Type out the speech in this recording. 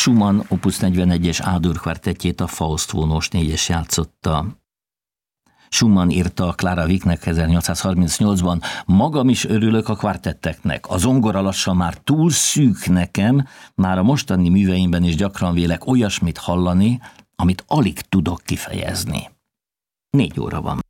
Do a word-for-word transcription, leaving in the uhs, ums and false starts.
Schumann opus negyvenegyes A-dur kvartettjét a Faust vonós négyes játszotta. Schumann írta Clara Wiecknek ezernyolcszázharmincnyolcban: magam is örülök a kvartetteknek, a zongora lassan már túl szűk nekem, már a mostani műveimben is gyakran vélek olyasmit hallani, amit alig tudok kifejezni. Négy óra van.